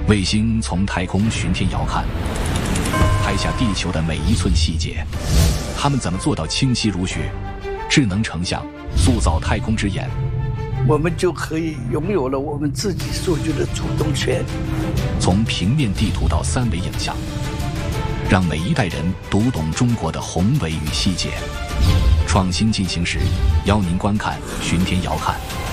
卫星从太空巡天遥看，拍下地球的每一寸细节。他们怎么做到清晰如许？智能成像塑造太空之眼， 我们就可以拥有了我们自己数据的主动权。 从平面地图到3维影像，让每一代人读懂中国的宏伟与细节。创新进行时，邀您观看巡天遥看。